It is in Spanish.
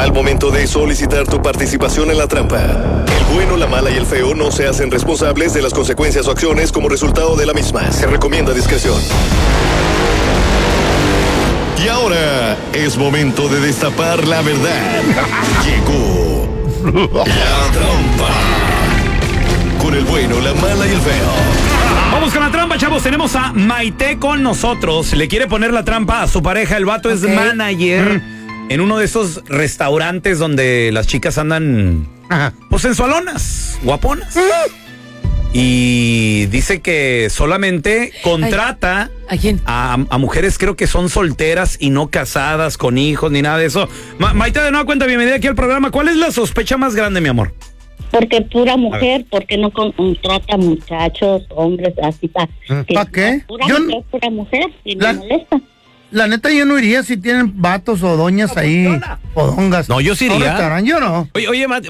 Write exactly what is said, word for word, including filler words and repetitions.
al momento de solicitar tu participación en la trampa. El bueno, la mala y el feo no se hacen responsables de las consecuencias o acciones como resultado de la misma. Se recomienda discreción. Y ahora es momento de destapar la verdad. Llegó la trampa. Con el bueno, la mala y el feo. Vamos con la trampa, chavos. Tenemos a Maite con nosotros. Le quiere poner la trampa a su pareja. El vato okay. es manager mm. en uno de esos restaurantes donde las chicas andan, Ajá. pues sensualonas, guaponas. Mm. Y dice que solamente contrata ¿A quién? A, a mujeres, creo que son solteras y no casadas, con hijos, ni nada de eso. Ma- Maite, de nueva cuenta, bienvenida aquí al programa. ¿Cuál es la sospecha más grande, mi amor? Porque pura mujer, porque no contrata muchachos, hombres, así para... ¿Para qué? Pura Yo mujer, pura mujer, y la, me molesta. La neta, yo no iría si tienen vatos o doñas ahí, podongas. No, yo sí iría. Yo no. Oye, oye, Maite.